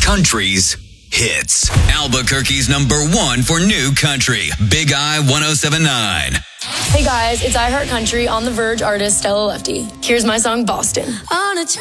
Country's hits. Albuquerque's #1 for new country. Big I 107.9. Hey guys, it's iHeart Country on the Verge artist Stella Lefty. Here's my song Boston.